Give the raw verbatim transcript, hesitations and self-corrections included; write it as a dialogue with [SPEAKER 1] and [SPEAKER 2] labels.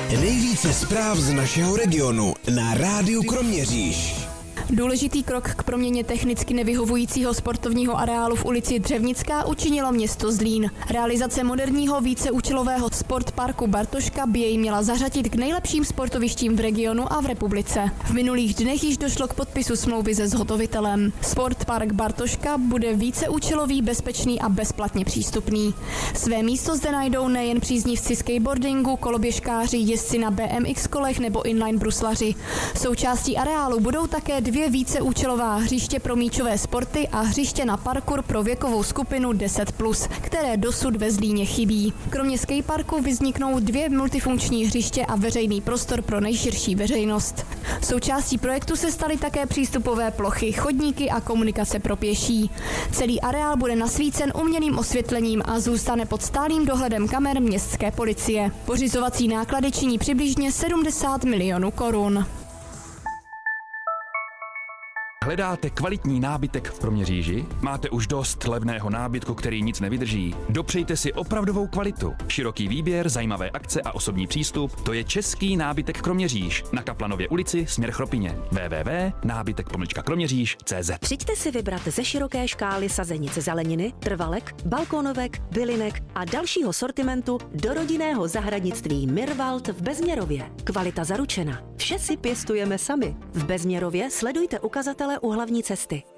[SPEAKER 1] Nejvíce zpráv z našeho regionu na Rádiu Kroměříž.
[SPEAKER 2] Důležitý krok k proměně technicky nevyhovujícího sportovního areálu v ulici Dřevnická učinilo město Zlín. Realizace moderního víceúčelového sportparku Bartoška by jej měla zařadit k nejlepším sportovištím v regionu a v republice. V minulých dnech již došlo k podpisu smlouvy se zhotovitelem. Sportpark Bartoška bude víceúčelový, bezpečný a bezplatně přístupný. Své místo zde najdou nejen příznivci skateboardingu, koloběžkáři, jezdci na bé em iks kolech nebo inline bruslaři. Součástí areálu budou také dvě víceúčelová hřiště pro míčové sporty a hřiště na parkour pro věkovou skupinu deset plus, které dosud ve Zlíně chybí. Kromě skateparku vzniknou dvě multifunkční hřiště a veřejný prostor pro nejširší veřejnost. Součástí projektu se staly také přístupové plochy, chodníky a komunikace pro pěší. Celý areál bude nasvícen umělým osvětlením a zůstane pod stálým dohledem kamer městské policie. Pořizovací náklady činí přibližně sedmdesát milionů korun.
[SPEAKER 3] Hledáte kvalitní nábytek v Kroměříži? Máte už dost levného nábytku, který nic nevydrží? Dopřejte si opravdovou kvalitu. Široký výběr, zajímavé akce a osobní přístup, to je český nábytek Kroměříž na Kaplanově ulici směr Chropině. w w w tečka nábytek pomlčka kroměříž tečka cé zet.
[SPEAKER 4] Přijďte si vybrat ze široké škály sazenic zeleniny, trvalek, balkónovek, bylinek a dalšího sortimentu do rodinného zahradnictví Mirwald v Bezměrově. Kvalita zaručena. Vše si pěstujeme sami. V Bezměrově sledujte ukazatele u hlavní cesty.